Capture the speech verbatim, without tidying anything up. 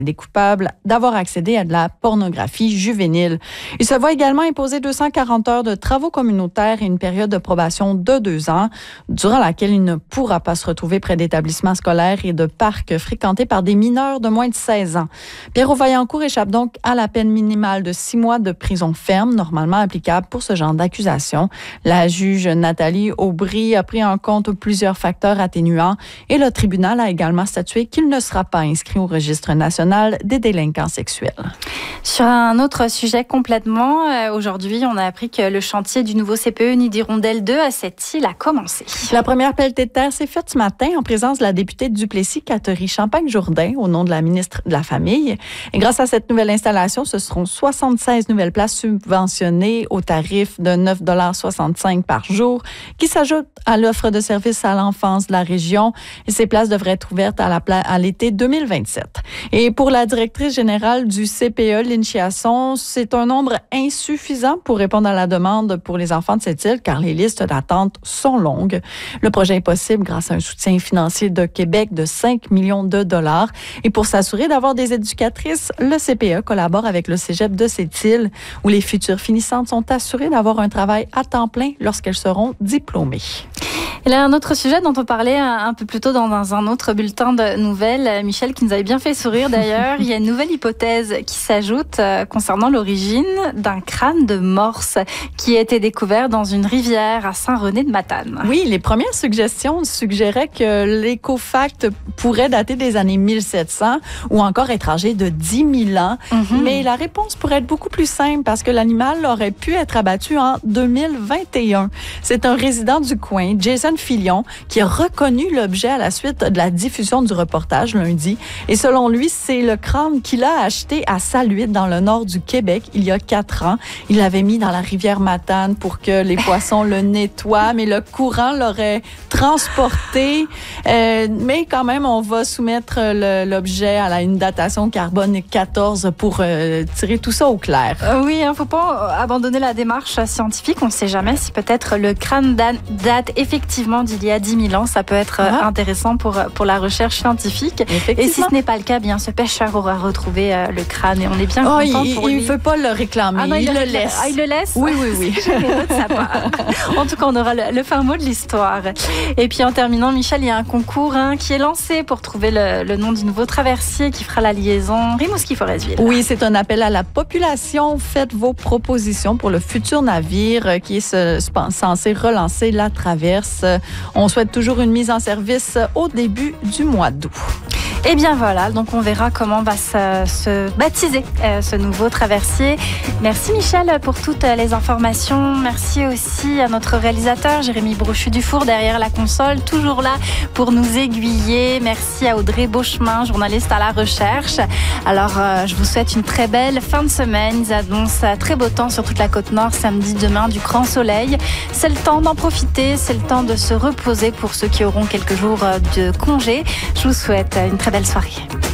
des coupables d'avoir accédé à de la pornographie juvénile. Il se voit également imposer deux cent quarante heures de travaux communautaires et une période de probation de deux ans, durant laquelle il ne pourra pas se retrouver près d'établissements scolaires et de parcs fréquentés par des mineurs de moins de seize ans. Pierrot Vaillancourt échappe donc à la peine minimale de six mois de prison ferme, normalement applicable pour ce genre d'accusation. La juge Nathalie Aubry a pris en compte plusieurs facteurs atténuants et le tribunal a également statué qu'il ne sera pas inscrit au registre national des délinquants sexuels. Sur un autre sujet complètement, euh, aujourd'hui, on a appris que le chantier du nouveau C P E Nid d'Hirondelle deux à Sept-Îles a commencé. La première pelletée de terre s'est faite ce matin en présence de la députée de Duplessis, Catherine Champagne-Jourdain, au nom de la ministre de la Famille. Et grâce à cette nouvelle installation, ce seront soixante-seize nouvelles places subventionnées au tarif de neuf dollars soixante-cinq par jour, qui s'ajoutent à l'offre de services à l'enfance de la région. Et ces places devraient être ouvertes à, la pla- à l'été deux mille vingt-sept. Et pour la directrice générale du C P E, Lynn Chiasson, c'est un nombre insuffisant pour répondre à la demande pour les enfants de cette île, car les listes d'attente sont longues. Le projet est possible grâce à un soutien financier de Québec de cinq millions de dollars. Et pour s'assurer d'avoir des éducatrices, le C P E collabore avec le cégep de cette île, où les futures finissantes sont assurées d'avoir un travail à temps plein lorsqu'elles seront diplômées. Et là, un autre sujet dont on parlait un peu plus tôt dans un autre bulletin de nouvelles, Michel, qui nous avait bien fait sourire d'ailleurs. Il y a une nouvelle hypothèse qui s'ajoute euh, concernant l'origine d'un crâne de morse qui a été découvert dans une rivière à Saint-René-de-Matane. Oui, les premières suggestions suggéraient que l'écofact pourrait dater des années mille sept cents ou encore être âgé de dix mille ans. Mm-hmm. Mais la réponse pourrait être beaucoup plus simple parce que l'animal aurait pu être abattu en deux mille vingt et un. C'est un résident du coin, Jason Filion, qui a reconnu l'objet à la suite de la diffusion du reportage lundi. Et selon lui, c'est le crâne qu'il a acheté à Saluide, dans le nord du Québec, il y a quatre ans. Il l'avait mis dans la rivière Matane pour que les poissons le nettoient, mais le courant l'aurait transporté. Euh, mais quand même, on va soumettre le, l'objet à la, une datation carbone quatorze pour euh, tirer tout ça au clair. Euh, oui, il ne faut pas abandonner la démarche scientifique. On ne sait jamais si peut-être le crâne date effectivement d'il y a dix mille ans. Ça peut être ah. intéressant pour, pour la recherche scientifique. Et si ce n'est pas le cas, bien, ce pêcheur aura retrouvé euh, le crâne et on est bien oh, content il, pour il lui. Il ne veut pas le réclamer, ah non, il, il, il le le laisse. Ah, il le laisse Oui, oui, oui. C'est généreux de sa part. En tout cas, on aura le, le fin mot de l'histoire. Et puis en terminant, Michel, il y a un concours hein, qui est lancé pour trouver le, le nom du nouveau traversier qui fera la liaison Rimouski-Forestville. Oui, c'est un appel à la population. Faites vos propositions pour le futur navire qui est censé relancer la traverse. On souhaite toujours une mise en service au début du mois d'août. Et bien voilà, donc on verra comment va se, se baptiser euh, ce nouveau traversier. Merci Michel pour toutes les informations. Merci aussi à notre réalisateur Jérémy Brochu-Dufour derrière la console, toujours là pour nous aiguiller. Merci à Audrey Beauchemin, journaliste à la recherche. Alors euh, je vous souhaite une très belle fin de semaine. Ils annoncent très beau temps sur toute la côte nord samedi, demain du grand soleil. C'est le temps d'en profiter, c'est le temps de se reposer pour ceux qui auront quelques jours de congé. Je vous souhaite une très belle soirée.